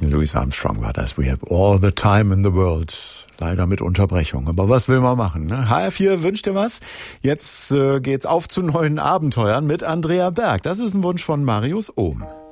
Louis Armstrong war das. We have all the time in the world. Leider mit Unterbrechung. Aber was will man machen, ne? HR4 wünscht dir was. Jetzt geht's auf zu neuen Abenteuern mit Andrea Berg. Das ist ein Wunsch von Marius Ohm.